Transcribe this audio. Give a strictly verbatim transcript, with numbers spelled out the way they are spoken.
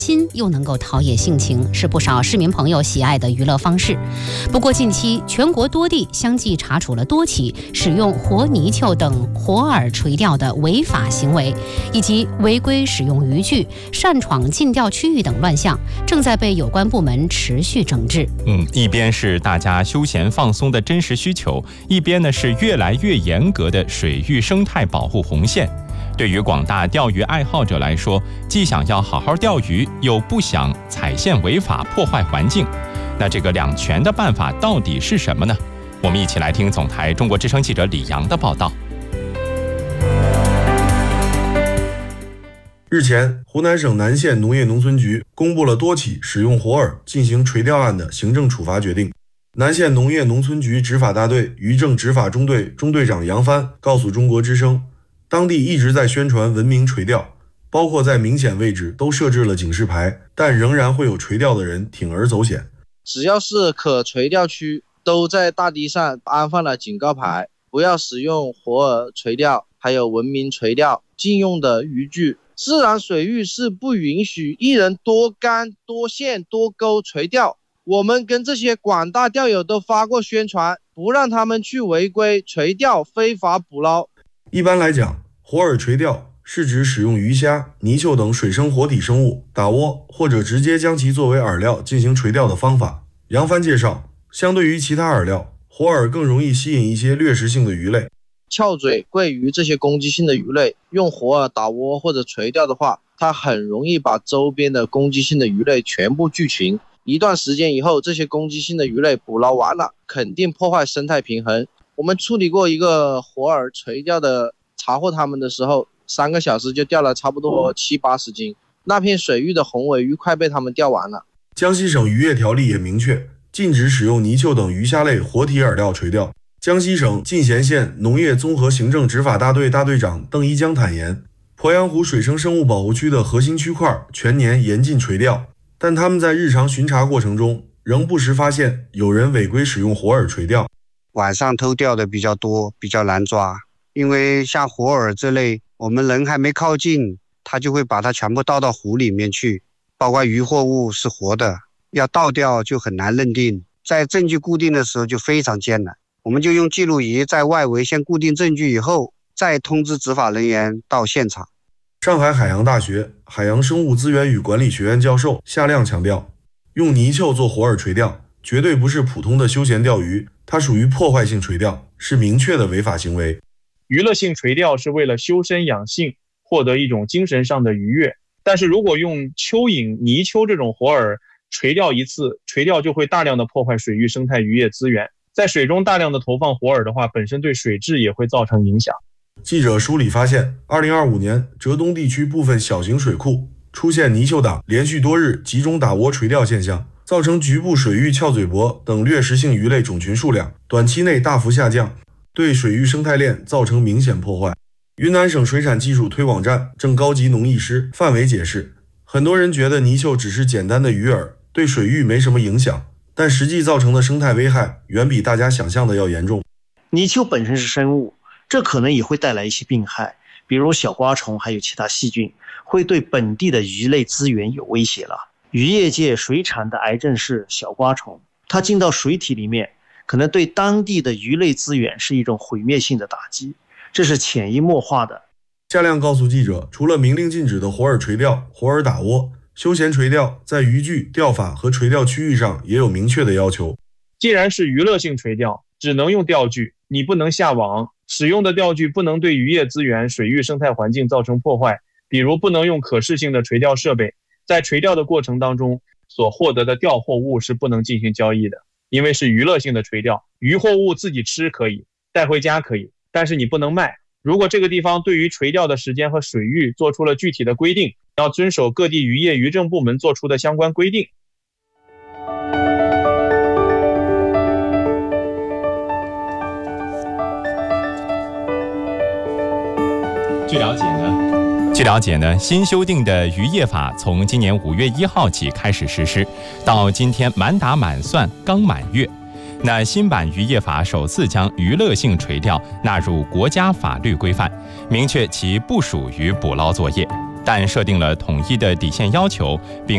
新又能够陶冶性情，是不少市民朋友喜爱的娱乐方式。不过近期全国多地相继查处了多起使用活泥鳅等活饵垂钓的违法行为，以及违规使用渔具、擅闯禁钓区域等乱象，正在被有关部门持续整治。 嗯，一边是大家休闲放松的真实需求，一边呢是越来越严格的水域生态保护红线。对于广大钓鱼爱好者来说，既想要好好钓鱼，又不想踩线违法破坏环境，那这个两全的办法到底是什么呢？我们一起来听总台中国之声记者李阳的报道。 日前，湖南省南县农业农村局公布了多起使用活饵进行垂钓案的行政处罚决定。南县农业农村局执法大队渔政执法中队中队长杨帆告诉中国之声，当地一直在宣传文明垂钓，包括在明显位置都设置了警示牌，但仍然会有垂钓的人铤而走险。 只要是可垂钓区，都在大堤上安放了警告牌，不要使用活饵垂钓，还有文明垂钓禁用的渔具。自然水域是不允许一人多竿、多线、多钩垂钓。我们跟这些广大钓友都发过宣传，不让他们去违规垂钓、非法捕捞。 一般来讲，活饵垂钓是指使用鱼虾、泥鳅等水生活体生物打窝，或者直接将其作为饵料进行垂钓的方法。杨帆介绍，相对于其他饵料，活饵更容易吸引一些掠食性的鱼类， 翘嘴、桂鱼这些攻击性的鱼类，用活饵打窝或者垂钓的话，它很容易把周边的攻击性的鱼类全部聚群。一段时间以后，这些攻击性的鱼类捕捞完了，肯定破坏生态平衡。我们处理过一个活饵垂钓的，查获他们的时候，三个小时就钓了差不多七八十斤，那片水域的红尾鱼快被他们钓完了。 江西省渔业条例也明确，禁止使用泥鳅等鱼虾类活体饵料垂钓。江西省进贤县农业综合行政执法大队大队长邓一江坦言，鄱阳湖水生生物保护区的核心区块全年严禁垂钓，但他们在日常巡查过程中，仍不时发现有人违规使用活饵垂钓。 晚上偷钓的比较多，比较难抓，因为像活饵这类，我们人还没靠近，它就会把它全部倒到湖里面去，包括渔获物是活的，要倒钓就很难认定，在证据固定的时候就非常艰难。我们就用记录仪在外围先固定证据以后，再通知执法人员到现场。 上海海洋大学海洋生物资源与管理学院教授夏亮强调，用泥鳅做活饵垂钓绝对不是普通的休闲钓鱼，它属于破坏性垂钓，是明确的违法行为。 娱乐性垂钓是为了修身养性，获得一种精神上的愉悦。但是如果用蚯蚓、泥鳅这种活饵垂钓一次，垂钓就会大量的破坏水域生态渔业资源。在水中大量的投放活饵的话，本身对水质也会造成影响。 记者梳理发现，二零二五年浙东地区部分小型水库出现泥鳅党连续多日集中打窝垂钓现象，造成局部水域翘嘴貘等掠食性鱼类种群数量短期内大幅下降，对水域生态链造成明显破坏。云南省水产技术推广站正高级农艺师范伟解释，很多人觉得泥鳅只是简单的鱼饵，对水域没什么影响，但实际造成的生态危害远比大家想象的要严重。 泥鳅本身是生物，这可能也会带来一些病害，比如小瓜虫还有其他细菌，会对本地的鱼类资源有威胁了。渔业界水产的癌症是小瓜虫，它进到水体里面，可能对当地的鱼类资源是一种毁灭性的打击，这是潜移默化的。 夏亮告诉记者，除了明令禁止的活饵垂钓、活饵打窝，休闲垂钓在渔具、钓法和垂钓区域上也有明确的要求。 既然是娱乐性垂钓，只能用钓具，你不能下网，使用的钓具不能对渔业资源、水域生态环境造成破坏，比如不能用可视性的垂钓设备，在垂钓的过程当中所获得的钓获物是不能进行交易的，因为是娱乐性的垂钓，渔获物自己吃可以，带回家可以，但是你不能卖。如果这个地方对于垂钓的时间和水域做出了具体的规定，要遵守各地渔业渔政部门做出的相关规定。 据了解呢，据了解呢，新修订的渔业法从今年五月一号起开始实施，到今天满打满算刚满月。那新版渔业法首次将娱乐性垂钓纳入国家法律规范，明确其不属于捕捞作业，但设定了统一的底线要求，并